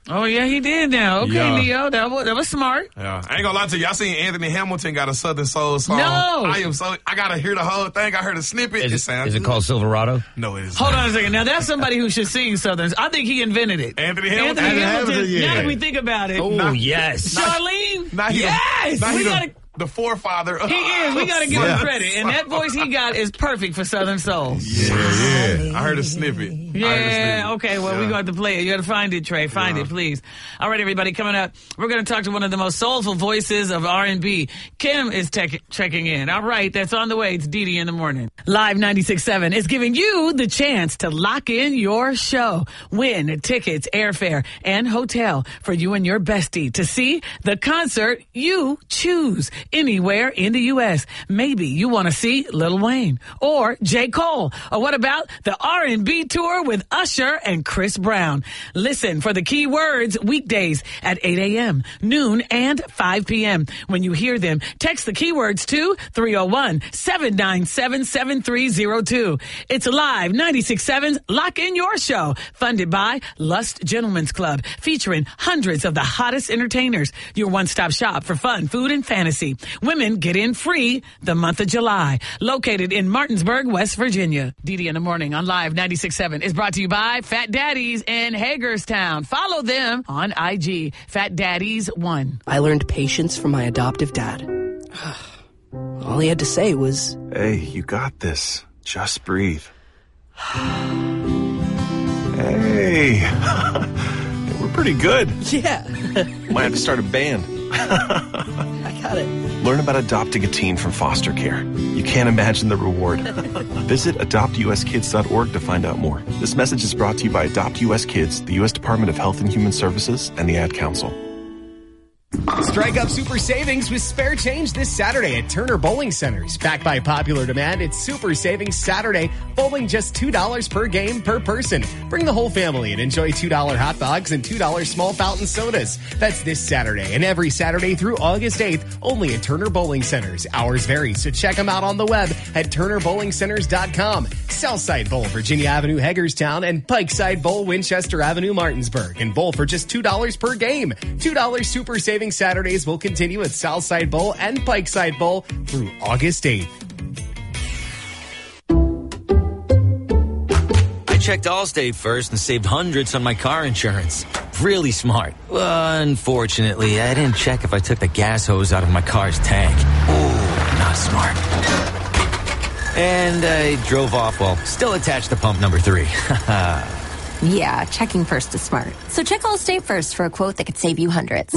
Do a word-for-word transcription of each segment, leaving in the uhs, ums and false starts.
Oh, yeah, he did now. Okay, Yeah. Leo, that was, that was smart. Yeah, I ain't gonna lie to you. I seen Anthony Hamilton got a Southern Soul song. No. I am so, I gotta hear the whole thing. I heard a snippet. Is it it, sounds is it good. called Silverado? No, it is Hold not. on a second. Now, that's somebody who should sing Southern. I think he invented it. Anthony Hamilton. Anthony Hamilton, Hamilton. yeah. Now that we think about it. Oh, Nah. yes. Charlene? Now he yes! The, now we he the, gotta... the forefather. Of, He is. We got to give Yeah. him credit. And that voice he got is perfect for Southern Soul. Yeah, yeah. I heard a snippet. I heard a Yeah, snippet. okay. Well, Yeah. we got to play it. You got to find it, Trey. Find Yeah. it, please. All right, everybody, coming up, we're going to talk to one of the most soulful voices of R and B. Kim is tech- checking in. All right, that's on the way. It's Dee Dee in the morning. Live ninety-six point seven is giving you the chance to lock in your show. Win tickets, airfare, and hotel for you and your bestie to see the concert you choose anywhere in the U S. Maybe you want to see Lil Wayne or J. Cole. Or what about the R and B tour with Usher and Chris Brown? Listen for the key words weekdays at eight a.m., noon, and five p.m. When you hear them, text the keywords to three oh one, seven nine seven, seven three oh two. It's Live ninety-six point seven's Lock In Your Show, funded by Lust Gentlemen's Club, featuring hundreds of the hottest entertainers. Your one-stop shop for fun, food, and fantasy. Women get in free the month of July. Located in Martinsburg, West Virginia. Dee Dee in the morning on Live ninety-six point seven is brought to you by Fat Daddies in Hagerstown. Follow them on I G, Fat Daddies one. I learned patience from my adoptive dad. All he had to say was, Hey, you got this. Just breathe. Hey. We're pretty good. yeah, Might have to start a band. I got it. Learn about adopting a teen from foster care. You can't imagine the reward. Visit adopt u s kids dot org to find out more. This message is brought to you by Adopt U S Kids, the U S Department of Health and Human Services, and the Ad Council. Strike up super savings with spare change this Saturday at Turner Bowling Centers. Backed by popular demand, it's Super Savings Saturday. Bowling just two dollars per game per person. Bring the whole family and enjoy two dollar hot dogs and two dollar small fountain sodas. That's this Saturday and every Saturday through August eighth, only at Turner Bowling Centers. Hours vary, so check them out on the web at turner bowling centers dot com. Southside Bowl, Virginia Avenue, Hagerstown, and Pikeside Bowl, Winchester Avenue, Martinsburg. And bowl for just two dollars per game. two dollar Super Savings Saturdays will continue at Southside Bowl and Pikeside Bowl through August eighth. I checked Allstate first and saved hundreds on my car insurance. Really smart. Uh, unfortunately, I didn't check if I took the gas hose out of my car's tank. Ooh, not smart. And I drove off while still attached to pump number three. Yeah, checking first is smart. So check Allstate first for a quote that could save you hundreds.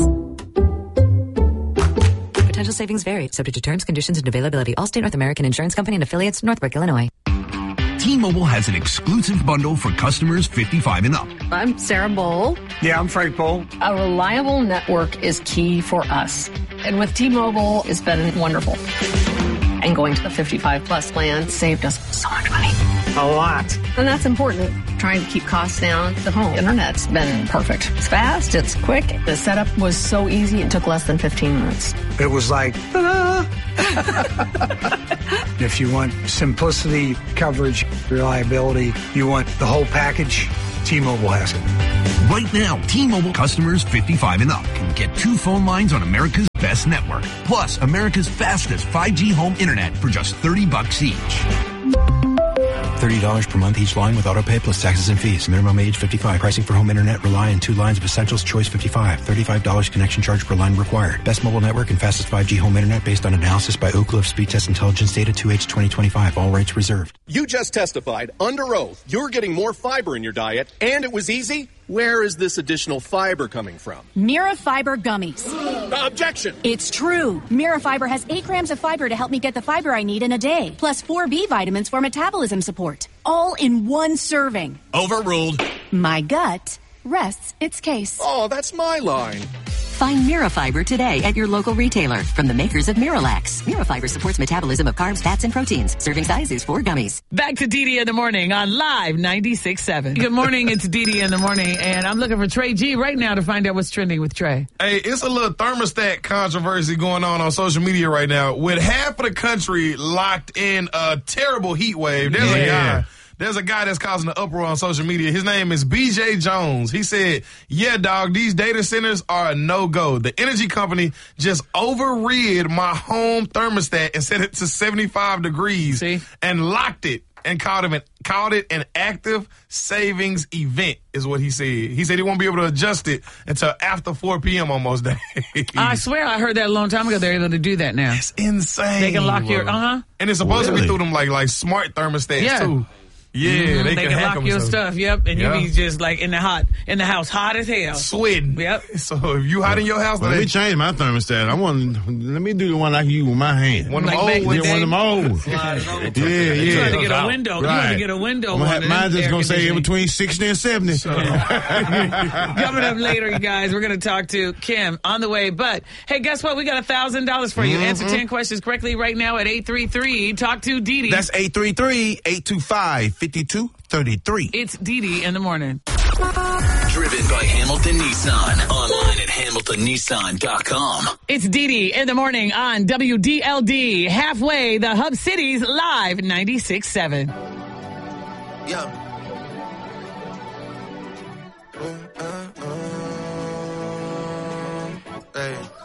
Potential savings vary, subject to terms, conditions, and availability. Allstate North American Insurance Company and affiliates, Northbrook, Illinois. T-Mobile has an exclusive bundle for customers fifty-five and up. I'm Sarah Bowl. Yeah, I'm Frank Bowl. A reliable network is key for us. And with T-Mobile, it's been wonderful. And going to the fifty-five plus plan saved us so much money. A lot. And that's important. Trying to keep costs down. The home internet's been perfect. It's fast, it's quick. The setup was so easy, it took less than fifteen minutes. It was like, ta-da! If you want simplicity, coverage, reliability, you want the whole package, T-Mobile has it. Right now, T-Mobile customers fifty-five and up can get two phone lines on America's best network, plus America's fastest five G home internet for just thirty bucks each. thirty dollars per month each line with autopay plus taxes and fees. Minimum age fifty-five. Pricing for home internet rely on two lines of Essentials Choice fifty-five. thirty-five dollars connection charge per line required. Best mobile network and fastest five G home internet based on analysis by Oak Cliff Speed Test Intelligence Data two H twenty twenty-five. All rights reserved. You just testified under oath you're getting more fiber in your diet, and it was easy. Where is this additional fiber coming from? Mira Fiber Gummies. Uh, objection! It's true. Mira Fiber has eight grams of fiber to help me get the fiber I need in a day, plus four B vitamins for metabolism support. All in one serving. Overruled. My gut rests its case. Oh, that's my line. Find Mirafiber today at your local retailer from the makers of Miralax. Mirafiber supports metabolism of carbs, fats, and proteins. Serving size is four gummies. Back to Dee Dee in the morning on Live ninety-six point seven. Good morning, it's Dee Dee in the morning, and I'm looking for Trey G right now to find out what's trending with Trey. Hey, it's a little thermostat controversy going on on social media right now with half of the country locked in a terrible heat wave. There's Yeah. a guy There's a guy that's causing an uproar on social media. His name is B J Jones. He said, yeah, dog, these data centers are a no-go. The energy company just overrid my home thermostat and set it to seventy-five degrees See? and locked it. And called him an, called it an active savings event, is what he said. He said he won't be able to adjust it until after four p.m. on most days. I swear I heard that a long time ago. They're able to do that now. It's insane. They can lock bro. your, uh-huh. And it's supposed Really? to be through them like like smart thermostats, Yeah. too. Yeah, Mhm. they, they can, can hack lock them your so. stuff, yep, and Yeah. you be just like in the hot, in the house, hot as hell. Sweating. Yep. So if you hot in your house, Well, let today, me change my thermostat. I want. Let me do the one I can use with my hand. One of them Like old back ones. Yeah, one of them old. Slide it over. Yeah, You yeah. had to get a window. You had to Right. get a window. I'm gonna one have, of mine them just air gonna say in conditioning. between sixty and seventy. Coming up later, you guys, we're going to talk to Kim on the way. But, hey, guess what? We got one thousand dollars for you. Mm-hmm. Answer ten questions correctly right now at eight three three. Talk to Dee Dee. That's eight three three, eight two five, five two three three. It's Dee Dee in the morning. Driven by Hamilton Nissan. Online at hamilton nissan dot com. It's Dee Dee in the morning on W D L D. Halfway, the Hub Cities Live ninety-six point seven. Yeah. Hey.